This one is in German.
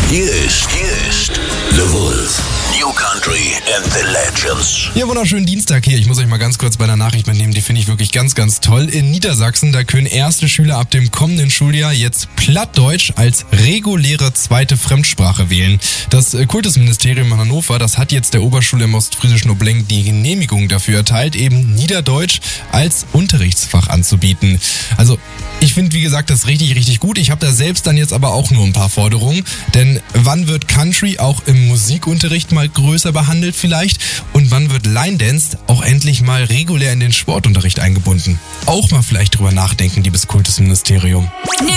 Hier ist The Wolf. New Country and the Legends. Ja, wunderschönen Dienstag hier. Ich muss euch mal ganz kurz bei einer Nachricht mitnehmen, die finde ich wirklich ganz, ganz toll. In Niedersachsen, da können erste Schüler ab dem kommenden Schuljahr jetzt Plattdeutsch als reguläre zweite Fremdsprache wählen. Das Kultusministerium in Hannover, das hat jetzt der Oberschule im ostfriesischen Obleng die Genehmigung dafür erteilt, eben Niederdeutsch als Unterrichtsfach anzubieten. Also ich finde, wie gesagt, das richtig, richtig gut. Ich habe da selbst dann jetzt aber auch nur ein paar Forderungen. Denn wann wird Country auch im Musikunterricht mal größer behandelt vielleicht? Und wann wird Line Dance auch endlich mal regulär in den Sportunterricht eingebunden? Auch mal vielleicht drüber nachdenken, liebes Kultusministerium. New